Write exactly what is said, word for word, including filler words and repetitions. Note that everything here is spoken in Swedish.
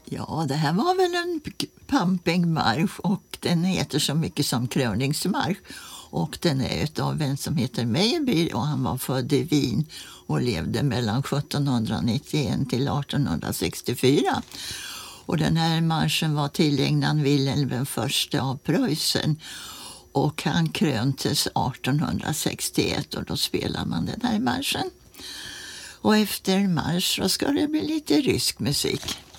Ja, det här var väl en pampig marsch och den heter så mycket som kröningsmarsch. Och den är av en som heter Meyerbeer och han var född i Wien och levde mellan sjuttonhundranittioett till artonhundrasextiofyra. Och den här marschen var tillägnad Wilhelm den första av Preussen och han kröntes artonhundrasextioett och då spelar man den här marschen. Och efter marsch så ska det bli lite rysk musik.